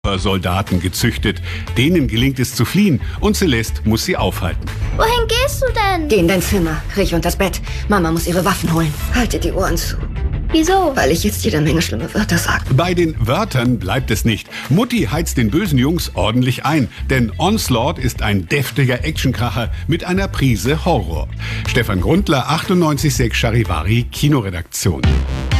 Soldaten gezüchtet. Denen gelingt es zu fliehen und Celeste muss sie aufhalten. Wohin gehst du denn? Geh in dein Zimmer, kriech unters Bett. Mama muss ihre Waffen holen. Haltet die Ohren zu. Wieso? Weil ich jetzt jede Menge schlimme Wörter sage. Bei den Wörtern bleibt es nicht. Mutti heizt den bösen Jungs ordentlich ein, denn Onslaught ist ein deftiger Actionkracher mit einer Prise Horror. Stefan Grundler, 98.6 Charivari, Kinoredaktion.